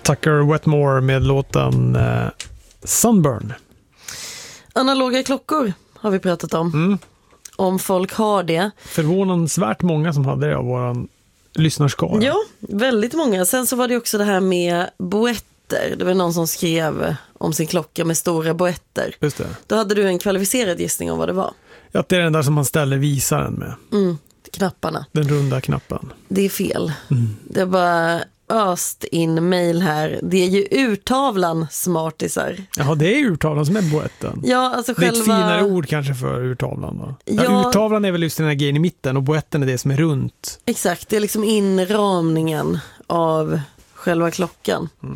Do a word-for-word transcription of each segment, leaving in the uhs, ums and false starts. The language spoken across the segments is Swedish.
Tucker Wetmore med låten uh, Sunburn. Analoga klockor har vi pratat om. Mm. Om folk har det. Förvånansvärt många som hade det av våran lyssnarskara. Ja, väldigt många. Sen så var det också det här med boetter. Det var någon som skrev om sin klocka med stora boetter. Just det. Då hade du en kvalificerad gissning om vad det var. Ja, det är den där som man ställer visaren med. Mm, knapparna. Den runda knappen. Det är fel. Mm. Det var öst in mail här. Det är ju urtavlan smartisar. Jaha, det är urtavlan som är boetten. Ja, alltså själva... Det är ett finare ord kanske för urtavlan, va? Ja, Ja, urtavlan är väl just den här grejen i mitten och boetten är det som är runt. exakt, det är liksom inramningen av själva klockan. Mm.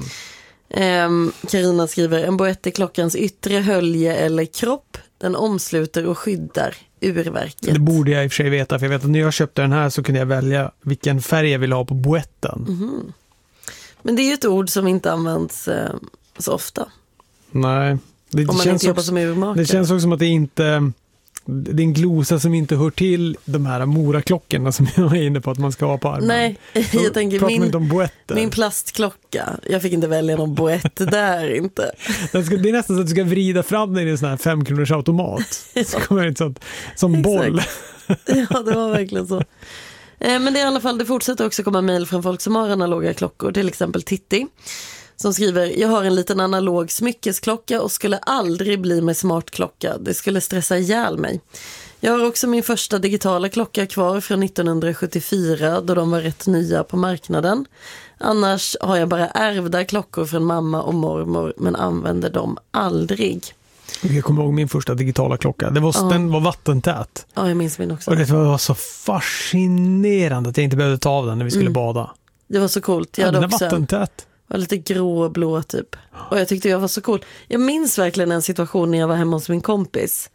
Ehm, Carina skriver, en boett är klockans yttre hölje eller kropp. Den omsluter och skyddar urverket. Det borde jag i och för sig veta, för jag vet att när jag köpte den här så kunde jag välja vilken färg jag ville ha på boetten. Mm. Men det är ju ett ord som inte används eh, så ofta. Nej. Det, Om man känns inte jobbar också, som urmakare. det känns också som att det inte... Det är en glosa som inte hör till de här moraklockorna som jag är inne på att man ska ha på armen. Nej, så jag tänker pratar man inte om min, boetter. min plastklocka. Jag fick inte välja någon boett där inte. Den ska, det är nästan så att du ska vrida fram den i en sån här femkronors automat. Så kommer det inte sånt, som boll. Ja, det var verkligen så. Eh, men det är i alla fall, det fortsätter också komma mejl från folk som har analoga klockor. Till exempel Titti som skriver, jag har en liten analog smyckesklocka och skulle aldrig bli med smartklocka. Det skulle stressa ihjäl mig. Jag har också min första digitala klocka kvar från nittonhundrasjuttiofyra då de var rätt nya på marknaden. Annars har jag bara ärvda klockor från mamma och mormor men använder dem aldrig. Jag kommer ihåg min första digitala klocka. Det var, Ja. Den var vattentät. Ja, jag minns min också. Och det var så fascinerande att jag inte behövde ta av den när vi skulle Mm. bada. Det var så coolt. Jag Ja, hade den är också vattentät. var lite grå och blå typ. Och jag tyckte jag var så cool. Jag minns verkligen en situation när jag var hemma hos min kompis.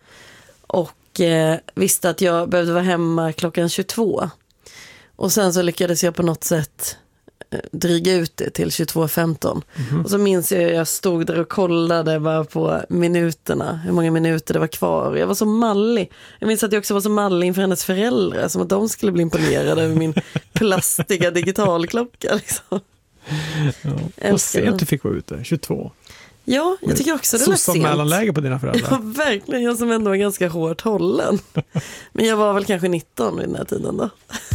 Och eh, visste att jag behövde vara hemma klockan tjugotvå. Och sen så lyckades jag på något sätt eh, dryga ut det till tjugotvå femton. Mm-hmm. Och så minns jag att jag stod där och kollade bara på minuterna. Hur många minuter det var kvar. Jag var så mallig. Jag minns att jag också var så mallig inför hennes föräldrar. Som att de skulle bli imponerade över min plastiga digitalklocka liksom. Ja. Vad sent du fick vara ute, tjugotvå. Ja, jag tycker också det lät sent. mellanläge på dina föräldrar. Ja, verkligen. Jag som ändå var ganska hårt hållen. Men jag var väl kanske nitton vid den här tiden då.